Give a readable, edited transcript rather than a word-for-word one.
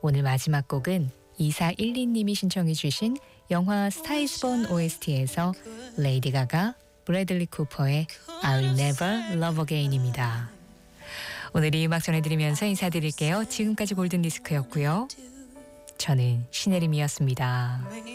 오늘 마지막 곡은 2412님이 신청해 주신 영화 스타이즈본 OST에서 레이디 가가, 브래들리 쿠퍼의 I'll Never Love Again입니다. 오늘 이 음악 전해드리면서 인사드릴게요. 지금까지 골든디스크였고요. 저는 신혜림이었습니다.